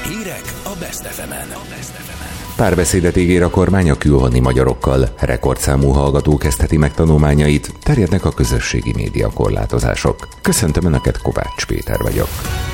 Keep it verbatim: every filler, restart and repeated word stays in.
Hírek a Best ef emen. Párbeszédet ígér a kormány a külhoni magyarokkal. Rekordszámú hallgató kezdheti meg tanulmányait, terjednek a közösségi média korlátozások. Köszöntöm Önöket, Kovács Péter vagyok.